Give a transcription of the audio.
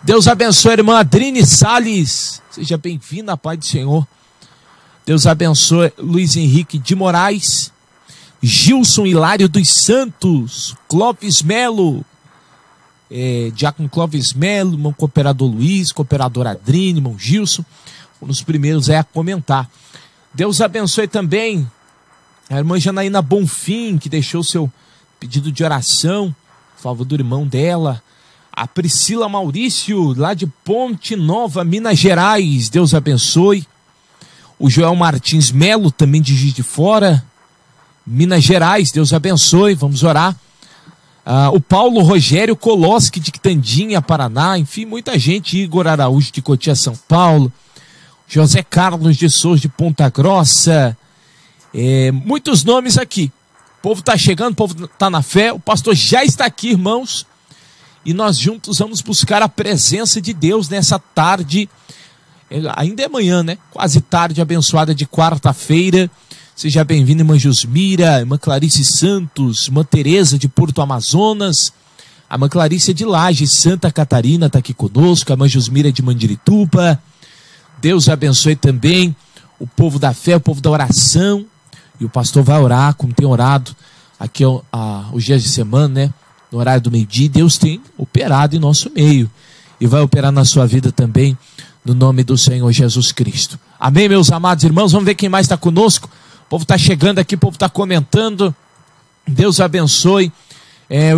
Deus abençoe a irmã Adrine Salles. Seja bem-vinda, a paz do Senhor. Deus abençoe Luiz Henrique de Moraes. Gilson Hilário dos Santos. Clóvis Melo. Diácono Clóvis Melo, irmão cooperador Luiz, cooperador Adrine, irmão Gilson. Um dos primeiros a comentar. Deus abençoe também a irmã Janaína Bonfim, que deixou seu pedido de oração a favor do irmão dela. A Priscila Maurício, lá de Ponte Nova, Minas Gerais. Deus abençoe. O Joel Martins Melo, também de Juiz de Fora, Minas Gerais. Deus abençoe. Vamos orar. O Paulo Rogério Koloski, de Quitandinha, Paraná. Enfim, muita gente. Igor Araújo, de Cotia, São Paulo. José Carlos de Souza, de Ponta Grossa. Muitos nomes aqui. O povo está chegando, o povo está na fé. O pastor já está aqui, irmãos. E nós juntos vamos buscar a presença de Deus nessa tarde. Ainda é manhã, né? Quase tarde abençoada de quarta-feira. Seja bem-vinda, irmã Jusmira, irmã Clarice Santos, irmã Tereza de Porto Amazonas. A irmã Clarice de Lages, Santa Catarina, está aqui conosco. A irmã Jusmira de Mandirituba. Deus abençoe também o povo da fé, o povo da oração. E o pastor vai orar, como tem orado aqui os dias de semana, né? No horário do meio-dia. Deus tem operado em nosso meio. E vai operar na sua vida também, no nome do Senhor Jesus Cristo. Amém, meus amados irmãos? Vamos ver quem mais está conosco. O povo está chegando aqui, o povo está comentando. Deus abençoe.